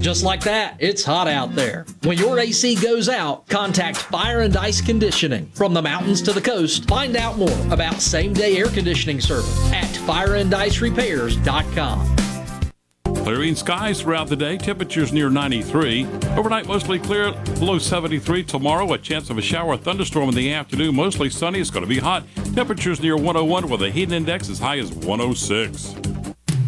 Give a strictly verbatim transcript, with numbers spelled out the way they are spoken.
Just like that, it's hot out there. When your A C goes out, contact Fire and Ice Conditioning. From the mountains to the coast, find out more about same-day air conditioning service at fire and ice repairs dot com. Clearing skies throughout the day, temperatures near ninety-three. Overnight, mostly clear, below seventy-three. Tomorrow, a chance of a shower or thunderstorm in the afternoon, mostly sunny. It's going to be hot. Temperatures near one oh one with a heat index as high as one oh six.